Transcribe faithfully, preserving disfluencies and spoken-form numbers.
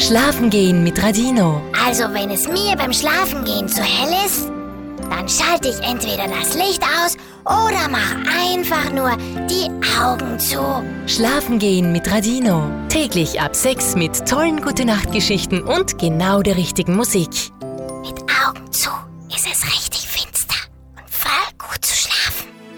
Schlafen gehen mit Radino. Also wenn es mir beim Schlafengehen zu hell ist, dann schalte ich entweder das Licht aus oder mach einfach nur die Augen zu. Schlafen gehen mit Radino. Täglich ab sechs mit tollen Gute-Nacht-Geschichten und genau der richtigen Musik. Mit Augen zu ist es richtig finster und voll gut zu schlafen.